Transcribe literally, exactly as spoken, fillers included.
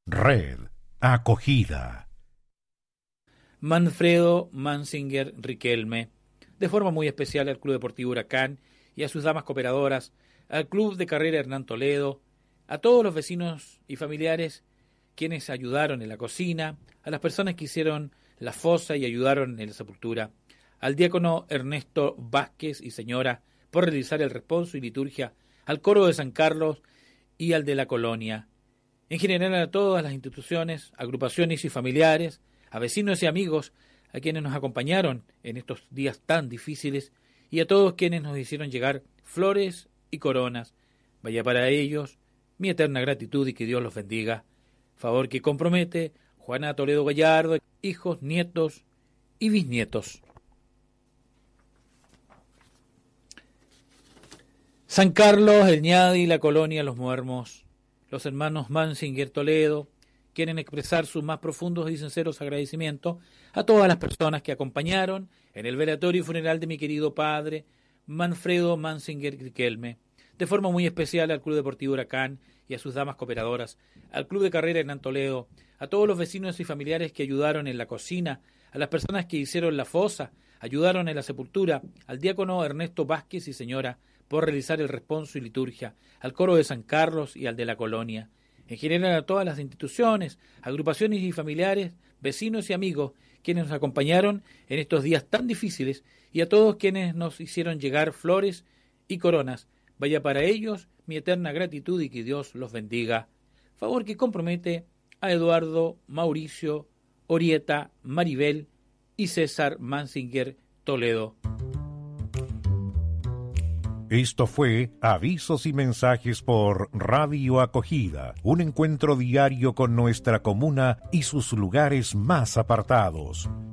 Red Acogida. Manfredo Mansinger Riquelme, de forma muy especial al Club Deportivo Huracán y a sus damas cooperadoras, al Club de Carrera Hernán Toledo, a todos los vecinos y familiares quienes ayudaron en la cocina, a las personas que hicieron la fosa y ayudaron en la sepultura, al diácono Ernesto Vázquez y señora por realizar el responso y liturgia, al coro de San Carlos y al de la colonia, en general a todas las instituciones, agrupaciones y familiares, a vecinos y amigos, a quienes nos acompañaron en estos días tan difíciles y a todos quienes nos hicieron llegar flores y coronas. Vaya para ellos mi eterna gratitud y que Dios los bendiga. Favor que compromete Juana Toledo Gallardo, hijos, nietos y bisnietos. San Carlos, El Ñadi, la colonia Los Muermos, los hermanos Mansinger Toledo quieren expresar sus más profundos y sinceros agradecimientos a todas las personas que acompañaron en el velatorio y funeral de mi querido padre Manfredo Mansinger Riquelme, de forma muy especial al Club Deportivo Huracán y a sus damas cooperadoras, al Club de Carrera Hernán Toledo, a todos los vecinos y familiares que ayudaron en la cocina, a las personas que hicieron la fosa, ayudaron en la sepultura, al diácono Ernesto Vázquez y señora por realizar el responso y liturgia, al coro de San Carlos y al de la colonia, en general a todas las instituciones, agrupaciones y familiares, vecinos y amigos quienes nos acompañaron en estos días tan difíciles y a todos quienes nos hicieron llegar flores y coronas. Vaya para ellos mi eterna gratitud y que Dios los bendiga. Favor que compromete a Eduardo, Mauricio, Orieta, Maribel y César Mansinger Toledo. Esto fue Avisos y Mensajes por Radio Acogida, un encuentro diario con nuestra comuna y sus lugares más apartados.